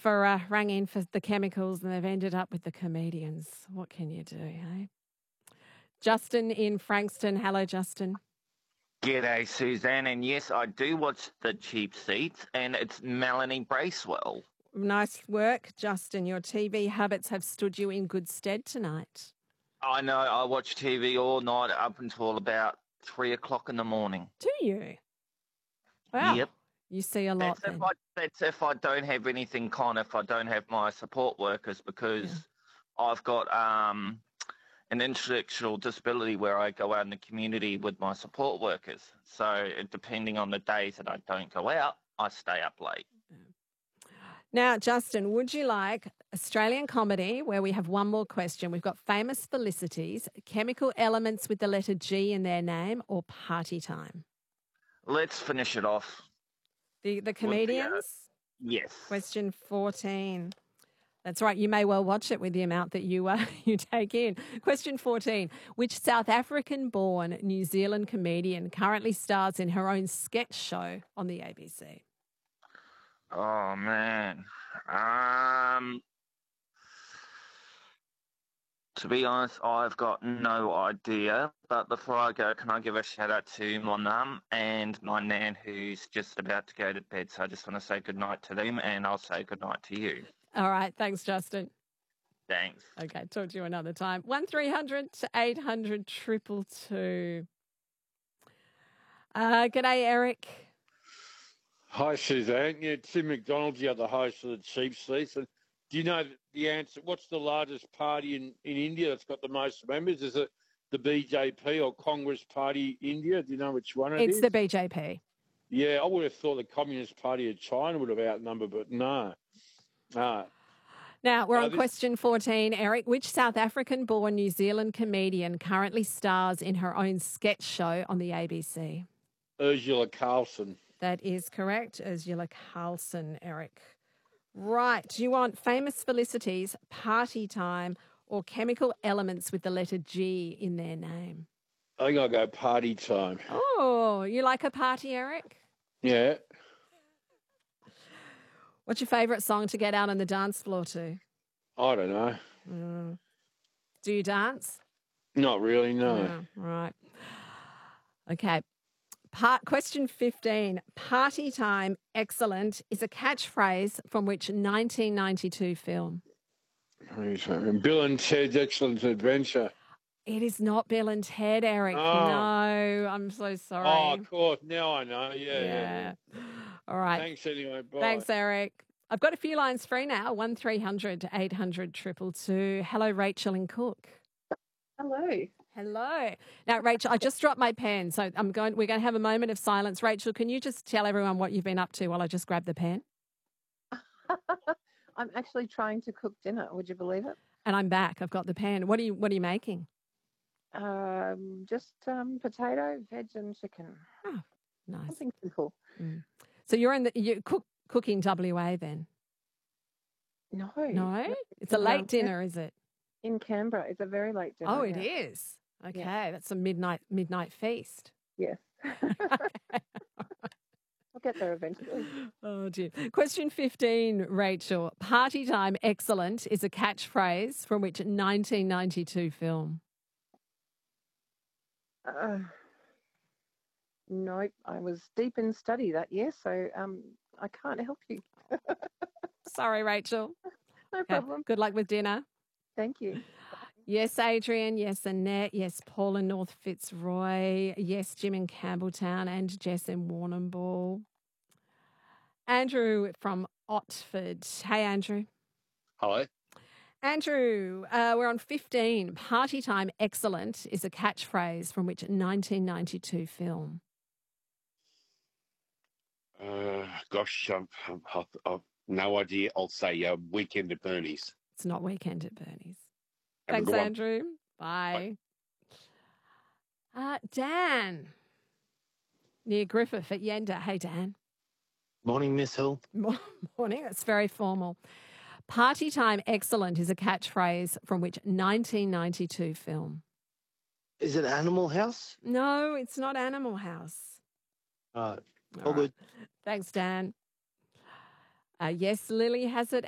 for rang in for the chemicals and they've ended up with the comedians. What can you do, eh? Justin in Frankston. Hello, Justin. G'day, Suzanne. And yes, I do watch The Cheap Seats, and it's Melanie Bracewell. Nice work, Justin. Your TV habits have stood you in good stead tonight. I know, I watch TV all night up until about 3 o'clock in the morning. Do you? Wow. Yep. You see a lot then. That's if I don't have anything if I don't have my support workers, because I've got an intellectual disability where I go out in the community with my support workers. So depending on the days that I don't go out, I stay up late. Now, Justin, would you like Australian comedy, where we have one more question? We've got famous felicities, chemical elements with the letter G in their name, or party time? Let's finish it off. The comedians? Yes. Question 14. That's right. You may well watch it with the amount that you you take in. Question 14. Which South African-born New Zealand comedian currently stars in her own sketch show on the ABC? Oh, man. To be honest, I've got no idea. But before I go, can I give a shout-out to my mum and my nan, who's just about to go to bed? So I just want to say good night to them, and I'll say good night to you. All right. Thanks, Justin. Thanks. Okay. Talk to you another time. 1300 800 222. G'day, Eric. Hi, Suzanne. Yeah, Tim McDonald's the other host of The Cheap Seats. And do you know the answer? What's the largest party in India that's got the most members? Is it the BJP or Congress Party India? Do you know which one it is? It's the BJP. Yeah, I would have thought the Communist Party of China would have outnumbered, but no. No. Now, we're on question 14, Eric. Which South African-born New Zealand comedian currently stars in her own sketch show on the ABC? Ursula Carlson. That is correct, Ursula Carlson, Eric. Right. Do you want famous felicities, party time, or chemical elements with the letter G in their name? I think I'll go party time. Oh, you like a party, Eric? Yeah. What's your favourite song to get out on the dance floor to? I don't know. Do you dance? Not really, no. Oh, right. Okay. Question 15. Party time, excellent, is a catchphrase from which 1992 film? Bill and Ted's Excellent Adventure. It is not Bill and Ted, Eric. Oh. No, I'm so sorry. Oh, of course. Now I know. Yeah. All right. Thanks anyway. Bye. Thanks, Eric. I've got a few lines free now. 1300 800 222. Hello, Rachel and Cook. Hello. Hello. Now, Rachel, I just dropped my pen, so we're going to have a moment of silence. Rachel, can you just tell everyone what you've been up to while I just grab the pen? I'm actually trying to cook dinner. Would you believe it? And I'm back. I've got the pen. What are you making? Just potato, veg, and chicken. Oh, nice. Something simple. So you're cooking WA then? No. No? It's a late dinner, is it? In Canberra. It's a very late dinner. Oh, it is. Okay, that's a midnight feast. Yes. I'll get there eventually. Oh, dear. Question 15, Rachel. Party time, excellent, is a catchphrase from which 1992 film? Nope. I was deep in study that year, so I can't help you. Sorry, Rachel. No problem. Good luck with dinner. Thank you. Yes, Adrian. Yes, Annette. Yes, Paul in North Fitzroy. Yes, Jim in Campbelltown and Jess in Warrnambool. Andrew from Otford. Hey, Andrew. Hello. Andrew, we're on 15. Party time, excellent, is a catchphrase from which 1992 film? Gosh, I've no idea. I'll say Weekend at Bernie's. It's not Weekend at Bernie's. Have a Thanks, good one. Andrew. Bye. Dan, near Griffith at Yenda. Hey, Dan. Morning, Miss Hill. Morning. It's very formal. Party time, excellent, is a catchphrase from which 1992 film? Is it Animal House? No, it's not Animal House. All All good. Thanks, Dan. Yes, Lily has it.